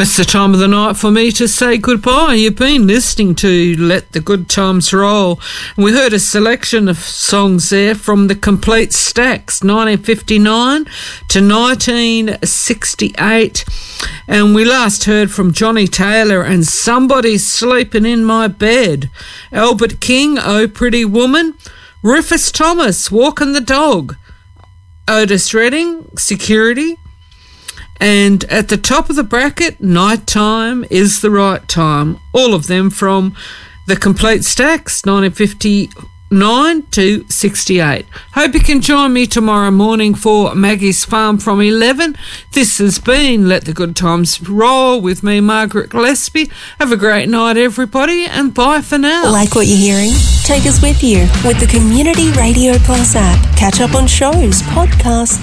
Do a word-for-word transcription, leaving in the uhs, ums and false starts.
It's the time of the night for me to say goodbye. You've been listening to Let the Good Times Roll. We heard a selection of songs there from the Complete Stacks, nineteen fifty-nine to nineteen sixty-eight. And we last heard from Johnny Taylor and Somebody's Sleeping in My Bed. Albert King, Oh Pretty Woman. Rufus Thomas, Walking the Dog. Otis Redding, Security. And at the top of the bracket, Nighttime is the Right Time. All of them from the Complete Stacks, nineteen fifty-nine to sixty-eight. Hope you can join me tomorrow morning for Maggie's Farm from eleven. This has been Let the Good Times Roll with me, Margaret Gillespie. Have a great night, everybody, and bye for now. Like what you're hearing? Take us with you with the Community Radio Plus app. Catch up on shows, podcasts,